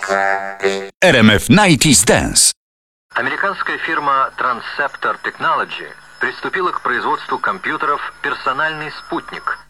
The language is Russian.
RMF 90s Dance. Американская фирма Transceptor Technology приступила к производству компьютеров «Персональный спутник»,